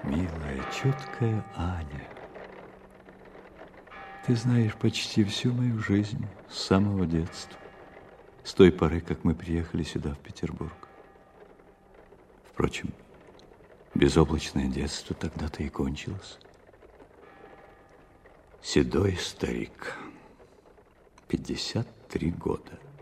Милая, чуткая Аня, ты знаешь почти всю мою жизнь с самого детства, с той поры, как мы приехали сюда, в Петербург. Впрочем, безоблачное детство тогда-то и кончилось. Седой старик, 53 года.